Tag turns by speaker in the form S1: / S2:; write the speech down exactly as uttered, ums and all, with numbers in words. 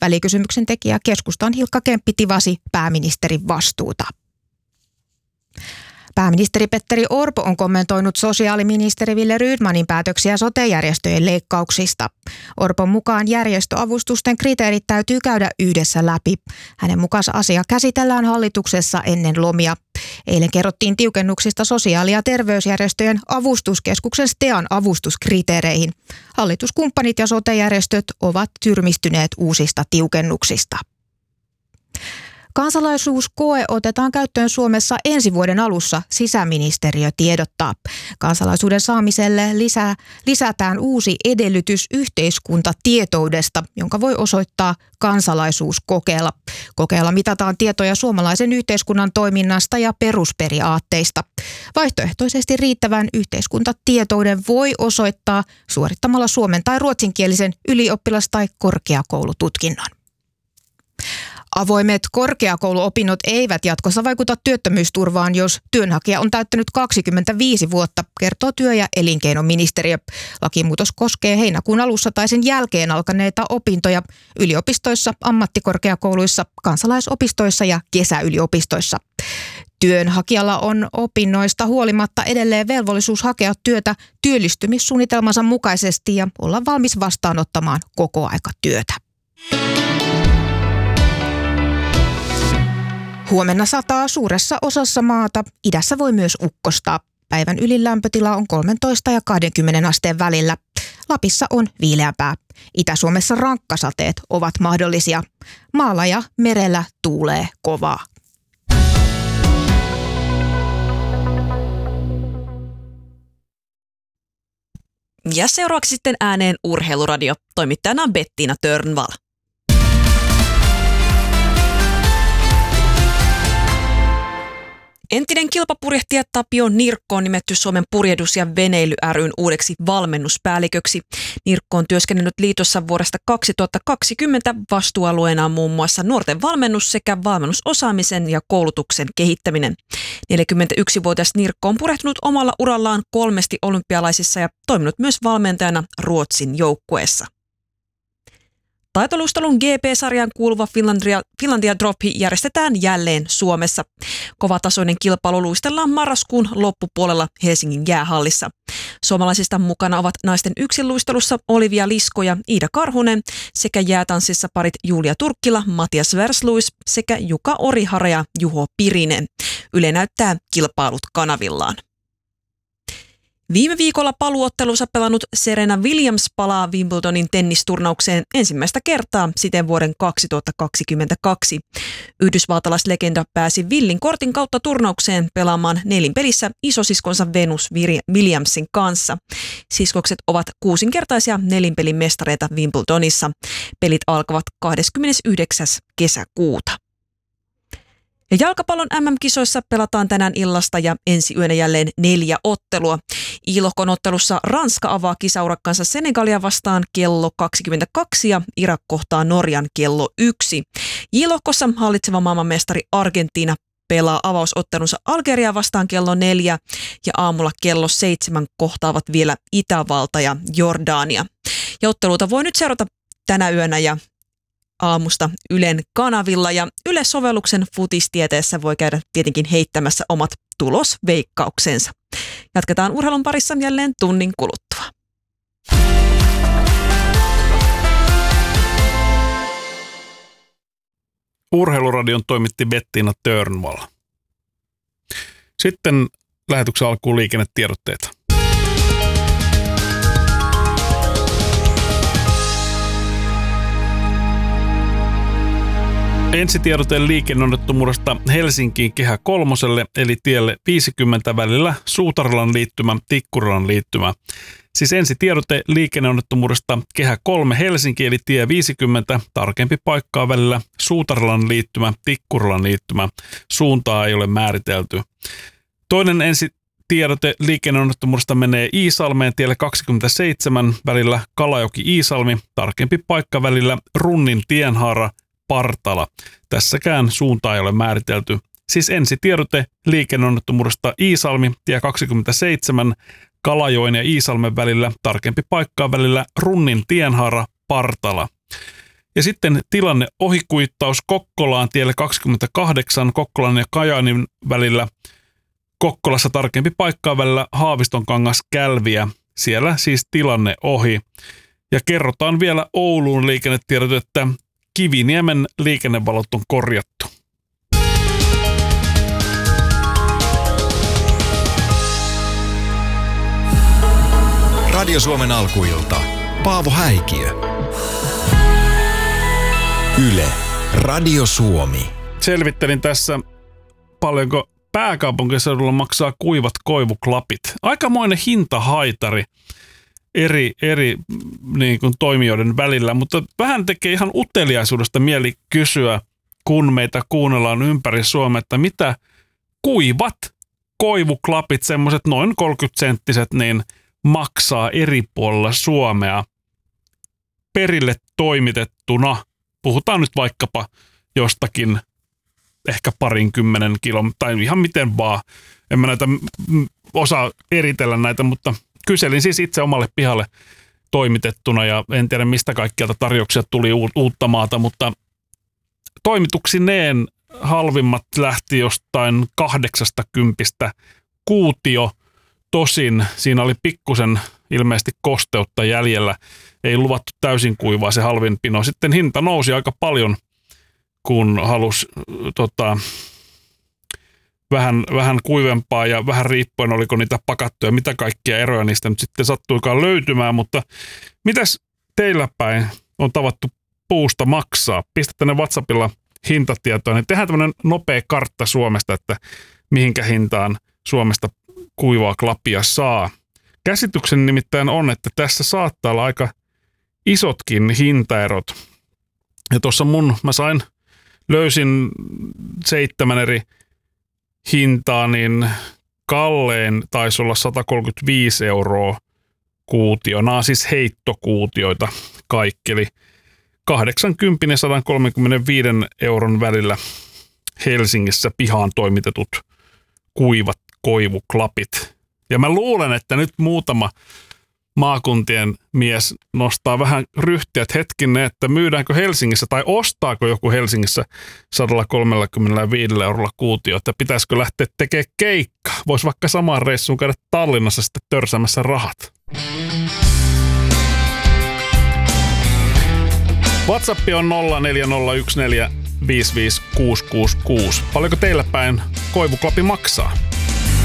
S1: Välikysymyksen tekijä keskustan Hilkka Kemppi tivasi pääministerin vastuuta. Pääministeri Petteri Orpo on kommentoinut sosiaaliministeri Wille Rydmanin päätöksiä sote-järjestöjen leikkauksista. Orpon mukaan järjestöavustusten kriteerit täytyy käydä yhdessä läpi. Hänen mukaansa asia käsitellään hallituksessa ennen lomia. Eilen kerrottiin tiukennuksista sosiaali- ja terveysjärjestöjen avustuskeskuksen STEAn avustuskriteereihin. Hallituskumppanit ja sote-järjestöt ovat tyrmistyneet uusista tiukennuksista. Kansalaisuuskoe otetaan käyttöön Suomessa ensi vuoden alussa, sisäministeriö tiedottaa. Kansalaisuuden saamiselle lisää, lisätään uusi edellytys yhteiskuntatietoudesta, jonka voi osoittaa kansalaisuuskokeella. Kokeella mitataan tietoja suomalaisen yhteiskunnan toiminnasta ja perusperiaatteista. Vaihtoehtoisesti riittävän yhteiskuntatietouden voi osoittaa suorittamalla suomen- tai ruotsinkielisen ylioppilas- tai korkeakoulututkinnon. Avoimet korkeakouluopinnot eivät jatkossa vaikuta työttömyysturvaan, jos työnhakija on täyttänyt kaksikymmentäviisi vuotta, kertoo työ- ja elinkeinoministeriö. Lakimuutos koskee heinäkuun alussa tai sen jälkeen alkaneita opintoja yliopistoissa, ammattikorkeakouluissa, kansalaisopistoissa ja kesäyliopistoissa. Työnhakijalla on opinnoista huolimatta edelleen velvollisuus hakea työtä työllistymissuunnitelmansa mukaisesti ja olla valmis vastaanottamaan kokoaikatyötä. Huomenna sataa suuressa osassa maata, idässä voi myös ukkostaa. Päivän ylin lämpötila on kolmetoista ja kaksikymmentä asteen välillä. Lapissa on viileämpää. Itä-Suomessa rankkasateet ovat mahdollisia. Maalla ja merellä tuulee kovaa.
S2: Ja seuraavaksi sitten ääneen Urheiluradio. Toimittajana on Bettina Törnvall. Entinen kilpapurjehtija Tapio Nirkko on nimetty Suomen purjehdus- ja veneily ry:n uudeksi valmennuspäälliköksi. Nirkko on työskennellyt liitossa vuodesta kaksituhattakaksikymmentä vastuualueena muun muassa nuorten valmennus sekä valmennusosaamisen ja koulutuksen kehittäminen. neljäkymmentäyksivuotias Nirkko on purehtunut omalla urallaan kolmesti olympialaisissa ja toiminut myös valmentajana Ruotsin joukkueessa. Taitoluistelun G P-sarjaan kuuluva Finlandia, Finlandia Drop järjestetään jälleen Suomessa. Kovatasoinen kilpailu luistellaan marraskuun loppupuolella Helsingin jäähallissa. Suomalaisista mukana ovat naisten yksinluistelussa Olivia Lisko ja Iida Karhunen sekä jäätanssissa parit Julia Turkkila, Matias Versluis sekä Juka Orihara ja Juho Pirinen. Yle näyttää kilpailut kanavillaan. Viime viikolla paluottelussa pelannut Serena Williams palaa Wimbledonin tennisturnaukseen ensimmäistä kertaa siten vuoden kaksituhattakaksikymmentäkaksi. Yhdysvaltalaislegenda pääsi villin kortin kautta turnaukseen pelaamaan nelinpelissä isosiskonsa Venus Williamsin kanssa. Siskokset ovat kuusinkertaisia nelinpelin mestareita Wimbledonissa. Pelit alkavat kahdeskymmenesyhdeksäs kesäkuuta. Ja jalkapallon äm äm-kisoissa pelataan tänään illasta ja ensi yönä jälleen neljä ottelua. I-lohkon ottelussa Ranska avaa kisaurakkansa Senegalia vastaan kello kaksikymmentäkaksi ja Irak kohtaa Norjan kello yksi. J-lohkossa hallitseva maailmanmestari Argentiina pelaa avausottelunsa Algeria vastaan kello neljä ja aamulla kello seitsemän kohtaavat vielä Itävalta ja Jordania. Ja otteluita voi nyt seurata tänä yönä ja aamusta Ylen kanavilla ja Yle-sovelluksen futistieteessä voi käydä tietenkin heittämässä omat tulosveikkauksensa. Jatketaan urheilun parissa jälleen tunnin kuluttua.
S3: Urheiluradion toimitti Bettina Törnvall. Sitten lähetyksen alkuun liikennetiedotteita. Ensitiedote liikenneonnettomuudesta Helsinkiin Kehä kolmoselle eli tielle viisikymmentä välillä Suutarilan liittymä, Tikkurilan liittymä. Siis ensitiedote liikenneonnettomuudesta Kehä kolme Helsinki eli tie viisikymmentä, tarkempi paikkaa välillä Suutarilan liittymä, Tikkurilan liittymä. Suuntaa ei ole määritelty. Toinen ensitiedote liikenneonnettomuudesta menee Iisalmeen tielle kaksikymmentäseitsemän välillä Kalajoki-Iisalmi, tarkempi paikka välillä Runnin tienhaara, Partala. Tässäkään suuntaa ei ole määritelty. Siis ensitiedote liikenneonnettomuudesta Iisalmi, tie kaksikymmentäseitsemän, Kalajoen ja Iisalmen välillä, tarkempi paikkaa välillä Runnin tienhaara, Partala. Ja sitten tilanne ohikuittaus Kokkolaan tielle kaksikymmentäkahdeksan Kokkolan ja Kajaanin välillä. Kokkolassa tarkempi paikkaa välillä Haavistonkangas Kälviä. Siellä siis tilanne ohi. Ja kerrotaan vielä Ouluun liikennetiedot, että Kiviniemen liikennevalot on korjattu.
S4: Radio Suomen alkuilta. Paavo Häikiö. Yle. Radio Suomi.
S3: Selvittelin tässä, paljonko pääkaupunkiseudulla maksaa kuivat koivuklapit. Aikamoinen hintahaitari eri, eri niin kuin toimijoiden välillä, mutta vähän tekee ihan uteliaisuudesta mieli kysyä, kun meitä kuunnellaan ympäri Suomea, että mitä kuivat koivuklapit, semmoiset noin kolmekymmentä-senttiset, niin maksaa eri puolilla Suomea perille toimitettuna. Puhutaan nyt vaikkapa jostakin ehkä parinkymmenen kilon, tai ihan miten vaan. En mä näitä osaa eritellä näitä, mutta kyselin siis itse omalle pihalle toimitettuna ja en tiedä mistä kaikkialta tarjouksia tuli uutta maata, mutta toimituksineen halvimmat lähti jostain kahdeksasta kympistä kuutio. Tosin siinä oli pikkusen ilmeisesti kosteutta jäljellä. Ei luvattu täysin kuivaa se halvin pino. Sitten hinta nousi aika paljon, kun halusi tota, vähän, vähän kuivempaa ja vähän riippuen oliko niitä pakattuja, mitä kaikkia eroja niistä nyt sitten sattuikaan löytymään. Mutta mitäs teillä päin on tavattu puusta maksaa? Pistä tänne WhatsAppilla hintatietoa, niin tehdään tämmöinen nopea kartta Suomesta, että mihinkä hintaan Suomesta kuivaa klappia saa. Käsityksen nimittäin on, että tässä saattaa olla aika isotkin hintaerot. Ja tuossa mun, mä sain, löysin seitsemän eri hintaa, niin kallein taisi olla sata kolmekymmentäviisi euroa kuutio. Nämä on siis heittokuutioita kaikki, eli kahdeksankymmentä ja sata kolmekymmentäviisi euron välillä Helsingissä pihaan toimitetut kuivat koivuklapit. Ja mä luulen, että nyt muutama maakuntien mies nostaa vähän ryhtiä, että hetkinen, että myydäänkö Helsingissä tai ostaako joku Helsingissä sata kolmekymmentäviisi eurolla kuutio, että pitäisikö lähteä tekemään keikka. Voisi vaikka samaan reissuun käydä Tallinnassa sitten törsäämässä rahat. WhatsApp on nolla neljä nolla yksi neljä viisi viisi kuusi kuusi kuusi. Paljonko teillä päin koivuklapi maksaa?